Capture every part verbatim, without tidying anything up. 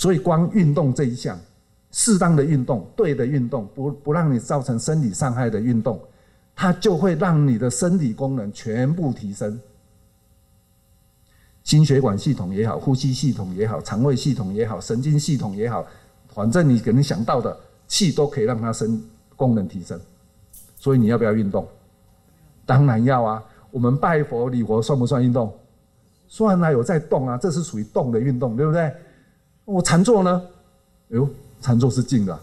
所以光运动这一项，适当的运动、对的运动，不不让你造成生理伤害的运动，它就会让你的生理功能全部提升。心血管系统也好，呼吸系统也好，肠胃系统也好，神经系统也好，反正你可能想到的气都可以让它生功能提升。所以你要不要运动？当然要啊！我们拜佛礼佛算不算运动？算啊，有在动啊，这是属于动的运动，对不对？我禅坐呢？哎呦，禅坐是静的，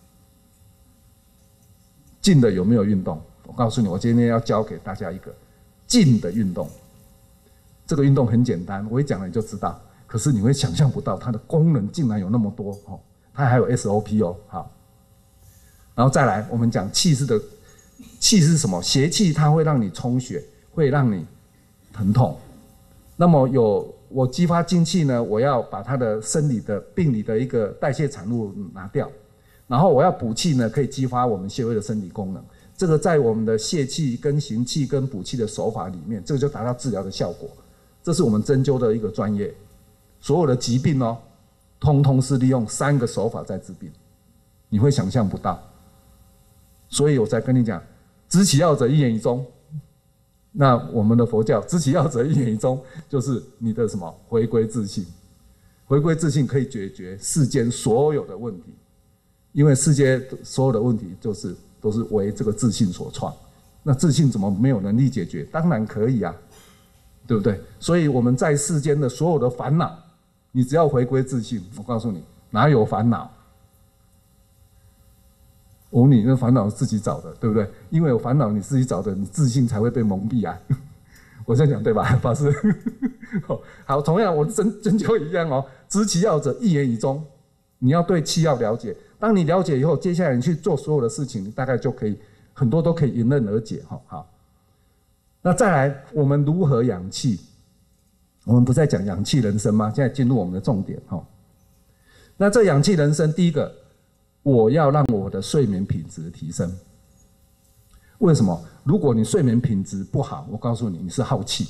静的有没有运动？我告诉你，我今天要教给大家一个静的运动。这个运动很简单，我一讲了你就知道。可是你会想象不到它的功能竟然有那么多哦，它还有 S O P 哦。好，然后再来，我们讲气是的，气是什么？邪气它会让你充血，会让你疼痛。那么有我激发精气呢，我要把它的生理的病理的一个代谢产物拿掉，然后我要补气呢，可以激发我们穴位的生理功能。这个在我们的泄气跟行气跟补气的手法里面，这个就达到治疗的效果。这是我们针灸的一个专业，所有的疾病哦，通通是利用三个手法在治病，你会想象不到。所以我才跟你讲，知其要者一言以终。那我们的佛教知其要者一言以终，就是你的什么回归自信，回归自信可以解决世间所有的问题，因为世间所有的问题就是都是为这个自信所创。那自信怎么没有能力解决？当然可以啊。对不对？所以我们在世间的所有的烦恼，你只要回归自信，我告诉你，哪有烦恼？哦，你那烦恼是自己找的，对不对？因为有烦恼你自己找的，你自信才会被蒙蔽啊。我这样讲对吧，法师？好，同样我针针灸一样哦，知其要者一言以终。你要对气要了解，当你了解以后，接下来你去做所有的事情，你大概就可以很多都可以迎刃而解哈。好。那再来，我们如何养气？我们不在讲养气人生吗？现在进入我们的重点哈。那这养气人生，第一个，我要让我的睡眠品质提升。为什么？如果你睡眠品质不好，我告诉你，你是耗气。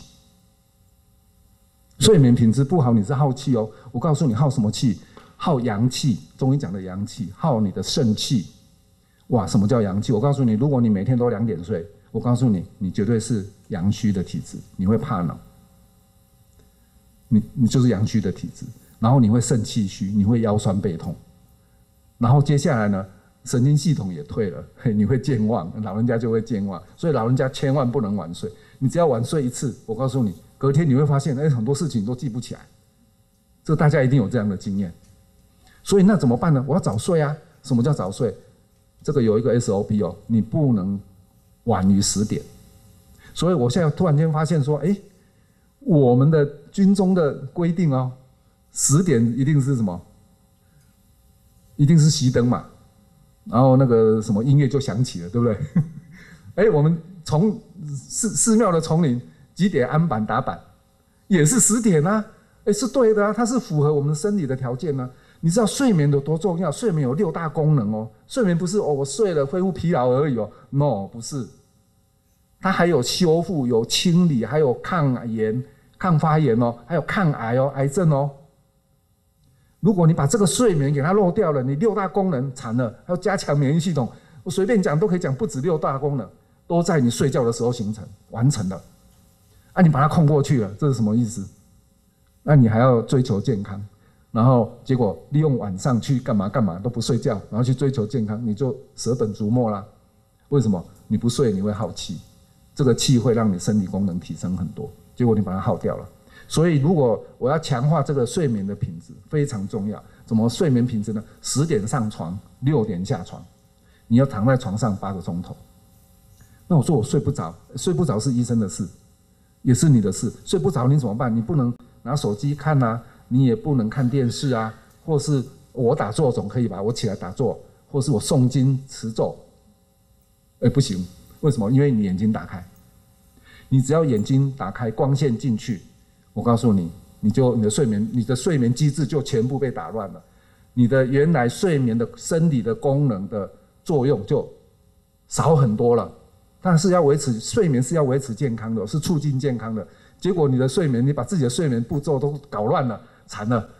睡眠品质不好，你是耗气哦。我告诉你，耗什么气？耗阳气。中医讲的阳气，耗你的肾气。哇，什么叫阳气？我告诉你，如果你每天都两点睡，我告诉你，你绝对是阳虚的体质，你会怕冷，你你就是阳虚的体质，然后你会肾气虚，你会腰酸背痛，然后接下来呢，神经系统也退了，你会健忘，老人家就会健忘，所以老人家千万不能晚睡，你只要晚睡一次，我告诉你，隔天你会发现，哎，很多事情都记不起来，这大家一定有这样的经验，所以那怎么办呢？我要早睡啊！什么叫早睡？这个有一个 S O P 哦，你不能晚于十点，所以我现在突然间发现说，哎，我们的军中的规定哦，十点一定是什么？一定是熄灯嘛，然后那个什么音乐就响起了，对不对？哎，我们从寺寺庙的丛林几点安板打板，也是十点啊，哎，是对的啊，它是符合我们生理的条件呢。你知道睡眠有多重要？睡眠有六大功能哦。睡眠不是哦，我睡了恢复疲劳而已哦 ，no， 不是，它还有修复、有清理，还有抗炎、抗发炎哦，还有抗癌哦，癌症哦。如果你把这个睡眠给它漏掉了，你六大功能惨了，还要加强免疫系统，我随便讲都可以讲不止六大功能，都在你睡觉的时候形成完成了。啊，你把它空过去了，这是什么意思？那你还要追求健康。然后结果利用晚上去干嘛干嘛都不睡觉，然后去追求健康，你就舍本逐末啦。为什么？你不睡你会耗气，这个气会让你生理功能提升很多，结果你把它耗掉了。所以如果我要强化这个睡眠的品质，非常重要。怎么睡眠品质呢？十点上床，六点下床，你要躺在床上八个钟头。那我说我睡不着，睡不着是医生的事，也是你的事。睡不着你怎么办？你不能拿手机看啊。你也不能看电视啊，或是我打坐总可以吧？我起来打坐，或是我诵经持咒，哎，不行，为什么？因为你眼睛打开，你只要眼睛打开，光线进去，我告诉你，你就你的睡眠，你的睡眠机制就全部被打乱了，你的原来睡眠的生理的功能的作用就少很多了。但是要维持睡眠是要维持健康的，是促进健康的。结果你的睡眠，你把自己的睡眠步骤都搞乱了。惨了，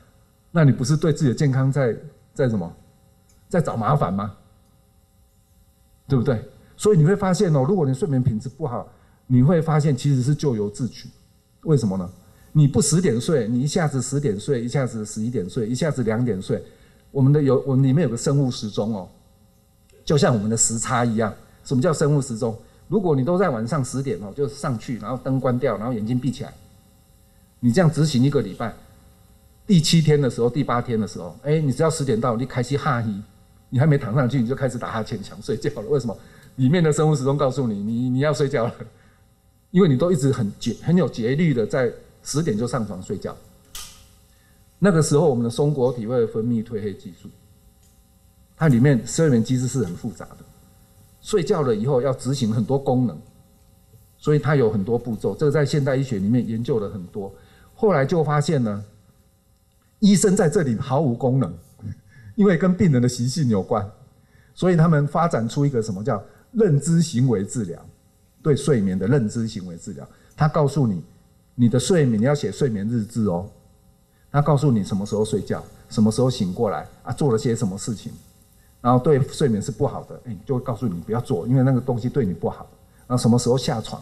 那你不是对自己的健康在在什么，在找麻烦吗？对不对？所以你会发现哦，如果你睡眠品质不好，你会发现其实是咎由自取。为什么呢？你不十点睡，你一下子十点睡，一下子十一点睡，一下子两点睡。我们的有我们里面有个生物时钟哦，就像我们的时差一样。什么叫生物时钟？如果你都在晚上十点哦，就上去，然后灯关掉，然后眼睛闭起来，你这样执行一个礼拜，第七天的时候，第八天的时候，哎，你只要十点到，你开始哈希，你还没躺上去，你就开始打哈欠，想睡觉了。为什么？里面的生物时钟告诉你，你你要睡觉了，因为你都一直很节很有节律的在十点就上床睡觉。那个时候，我们的松果体会分泌褪黑激素，它里面睡眠机制是很复杂的。睡觉了以后要执行很多功能，所以它有很多步骤。这个在现代医学里面研究了很多。后来就发现呢，医生在这里毫无功能，因为跟病人的习性有关，所以他们发展出一个什么叫认知行为治疗，对睡眠的认知行为治疗。他告诉你，你的睡眠你要写睡眠日志哦。他告诉你什么时候睡觉，什么时候醒过来啊，做了些什么事情。然后对睡眠是不好的，哎，就会告诉你不要做，因为那个东西对你不好。然后什么时候下床，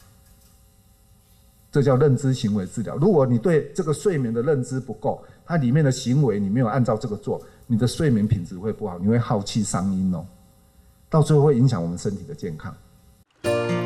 这叫认知行为治疗。如果你对这个睡眠的认知不够，它里面的行为你没有按照这个做，你的睡眠品质会不好，你会耗气伤阴哦，到最后会影响我们身体的健康。